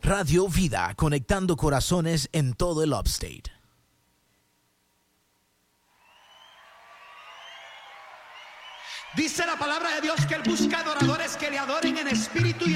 Radio Vida, conectando corazones en todo el Upstate. Dice la palabra de Dios que Él busca adoradores que le adoren en espíritu y